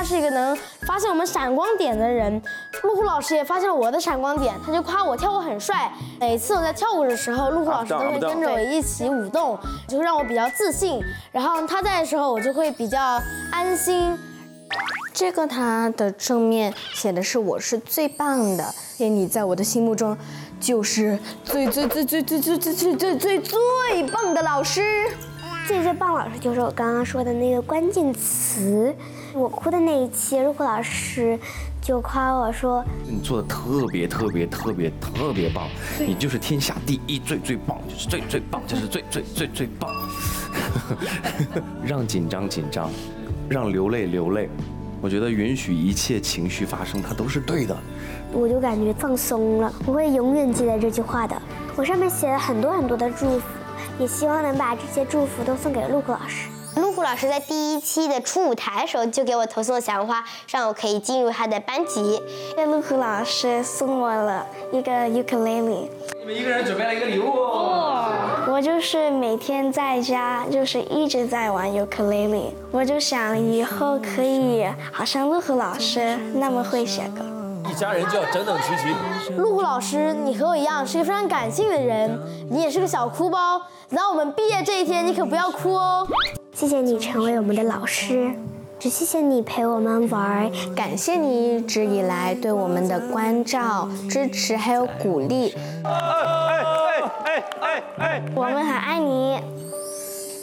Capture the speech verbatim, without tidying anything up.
是一个能发现我们闪光点的人。路虎老师也发现了我的闪光点，他就夸我跳舞很帅。每次我在跳舞的时候，路虎老师都会跟着我一起舞动，就会让我比较自信。然后他在的时候，我就会比较安心。这个它的正面写的是我是最棒的，你在我的心目中就是最最最最最最最最最最最棒的老师。 最最棒老师就是我刚刚说的那个关键词。我哭的那一期，路虎老师就夸我说：“ 你做的特别特别特别特别棒，你就是天下第一最最棒，就是最最棒，就是最最最最棒。”让紧张紧张，让流泪流泪。我觉得允许一切情绪发生，它都是对的。 我就感觉放松了，我会永远记得这句话的。我上面写了很多很多的祝福，也希望能把这些祝福都送给路虎老师。 路虎老师在第一期的初舞台的时候就给我投送了小花，让我可以进入他的班级。 路虎老师送我了一个 ukulele。 你们一个人准备了一个礼物哦。 我就是每天在家就是一直在玩 ukulele， 我就想以后可以好像路虎老师那么会写歌。 一家人就要整整齐齐。 路虎老师，你和我一样是一个非常感性的人，你也是个小哭包。等到我们毕业这一天，你可不要哭哦。 谢谢你成为我们的老师，只谢谢你陪我们玩， 感谢你一直以来对我们的关照、支持还有鼓励。 我们很爱你。